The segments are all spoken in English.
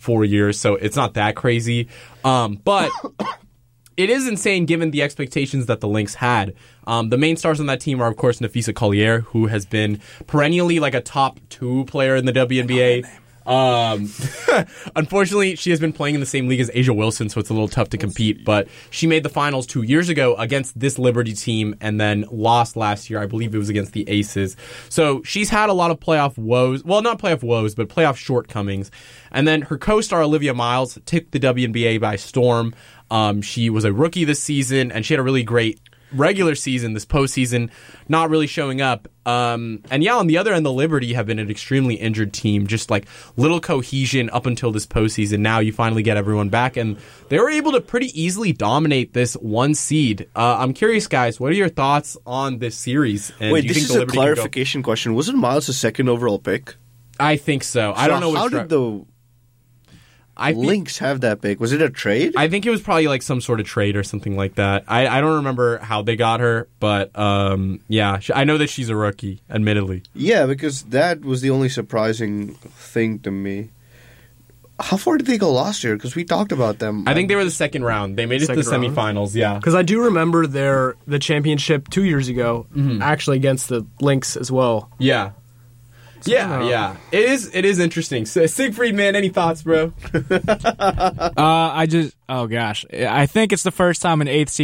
4 years, so it's not that crazy. But it is insane given the expectations that the Lynx had. The main stars on that team are, of course, Nafisa Collier, who has been perennially like a top 2 player in the WNBA. Unfortunately, she has been playing in the same league as Asia Wilson, so it's a little tough to compete. But she made the finals 2 years ago against this Liberty team and then lost last year. I believe it was against the Aces. So she's had a lot of playoff woes. Well, not playoff woes, but playoff shortcomings. And then her co-star, Olivia Miles, took the WNBA by storm. She was a rookie this season, and she had a really great regular season. This postseason, not really showing up. And yeah, on the other end, the Liberty have been an extremely injured team, just like little cohesion up until this postseason. Now you finally get everyone back, and they were able to pretty easily dominate this 1 seed. I'm curious, guys, what are your thoughts on this series? And Wait, do you this think is the a Liberty clarification question. Wasn't Miles the 2nd overall pick? I think so. I don't know. How did the Lynx have that pick? Was it a trade? I think it was probably like some sort of trade or something like that. I don't remember how they got her, but yeah, I know that she's a rookie, admittedly. Yeah, because that was the only surprising thing to me. How far did they go last year? Because we talked about them. I think they were the second round. They made it to the semifinals, yeah. Because I do remember the championship 2 years ago, actually against the Lynx as well. Yeah. So, yeah. It is interesting. So, Siegfried, man, any thoughts, bro? Oh gosh, I think it's the first time an 8th seed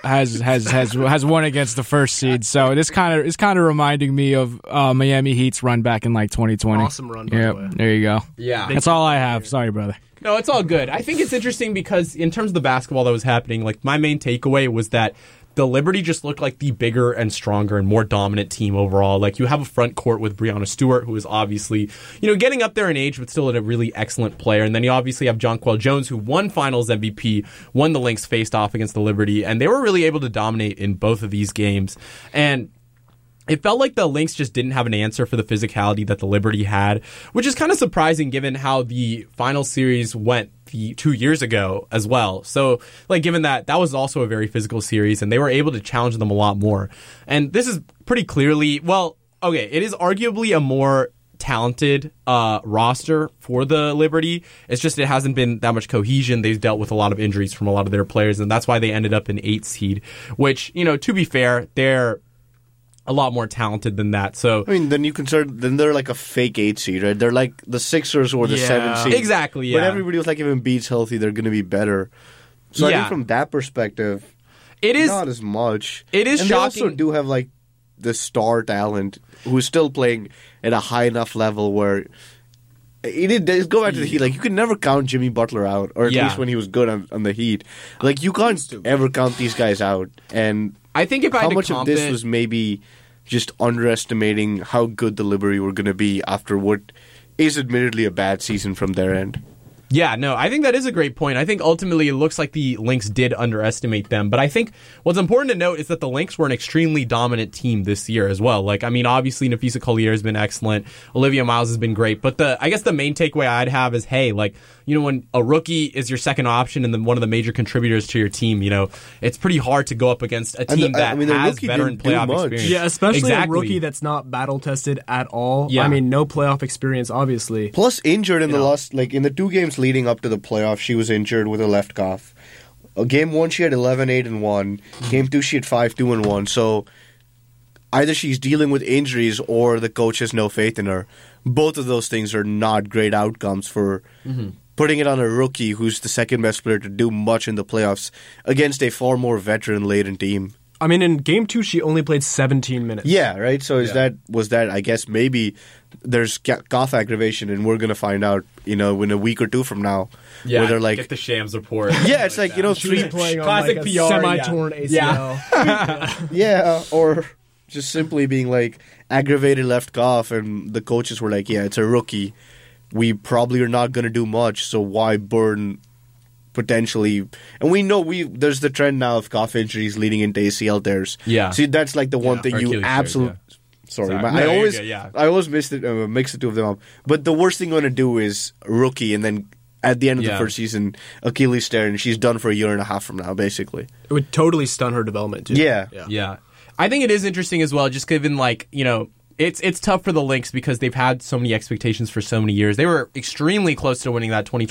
has won against the 1st seed. So this is kind of reminding me of Miami Heat's run back in like 2020. Awesome run, by the way. There you go. Yeah, that's all I have. Sorry, brother. No, it's all good. I think it's interesting because in terms of the basketball that was happening, like my main takeaway was that the Liberty just looked like the bigger and stronger and more dominant team overall. Like, you have a front court with Breanna Stewart, who is obviously, getting up there in age, but still a really excellent player. And then you obviously have Jonquel Jones, who won Finals MVP, won the Lynx faced off against the Liberty, and they were really able to dominate in both of these games. And it felt like the Lynx just didn't have an answer for the physicality that the Liberty had, which is kind of surprising given how the final series went 2 years ago as well. So, given that was also a very physical series, and they were able to challenge them a lot more. And this is pretty clearly, it is arguably a more talented roster for the Liberty. It's just it hasn't been that much cohesion. They've dealt with a lot of injuries from a lot of their players, and that's why they ended up in 8th seed, which, to be fair, they're a lot more talented than that. So then they're like a fake 8 seed, right? They're like the Sixers or the 7 seed. Exactly, yeah. But everybody was like, if Embiid's healthy, they're going to be better. So I think from that perspective, it is not as much. It is and shocking. They also do have like the star talent who's still playing at a high enough level where go back to the Heat. Like, you could never count Jimmy Butler out, or at least when he was good on the Heat. Like, you can't ever count these guys out. And I think if I had how much of this was maybe just underestimating how good the Liberty were going to be after what is admittedly a bad season from their end. Yeah, no, I think that is a great point. I think ultimately it looks like the Lynx did underestimate them. But I think what's important to note is that the Lynx were an extremely dominant team this year as well. Obviously Nafisa Collier has been excellent. Olivia Miles has been great. But I guess the main takeaway I'd have is, hey, when a rookie is your second option and then one of the major contributors to your team, it's pretty hard to go up against a team that has veteran playoff experience. Yeah, especially a rookie that's not battle-tested at all. Yeah. No playoff experience, obviously. Plus injured in the last, in the 2 games leading up to the playoffs, she was injured with a left calf. Game 1, she had 11-8-1. Game 2, she had 5-2-1. So either she's dealing with injuries or the coach has no faith in her. Both of those things are not great outcomes for putting it on a rookie who's the second best player to do much in the playoffs against a far more veteran-laden team. In Game 2, she only played 17 minutes. Yeah, right? So was that, I guess, maybe there's calf aggravation, and we're going to find out, in a week or 2 from now. Yeah, where they're get the Shams report. Yeah, it's like, 3 playing on classic a PR, semi-torn ACL. Yeah, or just simply being aggravated left calf, and the coaches were like, yeah, it's a rookie. We probably are not going to do much, so why burn potentially? And we know there's the trend now of calf injuries leading into ACL tears. Yeah. See, that's the one thing you absolutely... Sorry. I always mix the two of them up. But the worst thing you're going to do is rookie, and then at the end of the first season, Achilles tear, and she's done for a year and a half from now, basically. It would totally stun her development, too. Yeah. I think it is interesting as well, just given, it's tough for the Lynx because they've had so many expectations for so many years. They were extremely close to winning that